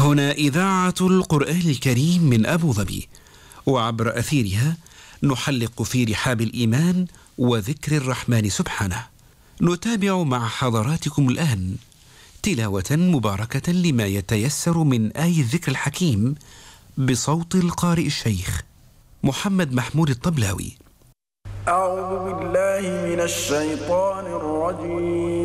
هنا إذاعة القرآن الكريم من أبو ظبي، وعبر أثيرها نحلق في رحاب الإيمان وذكر الرحمن سبحانه. نتابع مع حضراتكم الآن تلاوة مباركة لما يتيسر من آي الذكر الحكيم بصوت القارئ الشيخ محمد محمود الطبلاوي. أعوذ بالله من الشيطان الرجيم.